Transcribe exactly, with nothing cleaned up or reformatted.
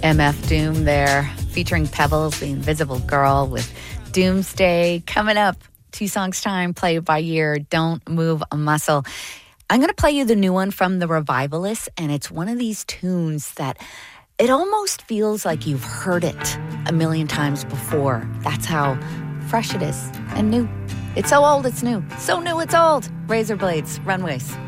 M F Doom there, featuring Pebbles, the Invisible Girl, with Doomsday coming up. Two songs time, play it by ear, don't move a muscle. I'm going to play you the new one from The Revivalists, and it's one of these tunes that it almost feels like you've heard it a million times before. That's how fresh it is and new. It's so old, it's new. So new, it's old. Razor Blades, Runways.